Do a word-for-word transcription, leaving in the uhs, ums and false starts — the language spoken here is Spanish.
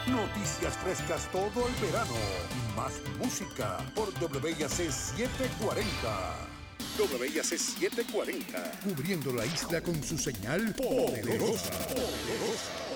Noticias frescas todo el verano. Más música por W I A C setecientos cuarenta. W I A C setecientos cuarenta. Cubriendo la isla con su señal poderosa. Poderosa.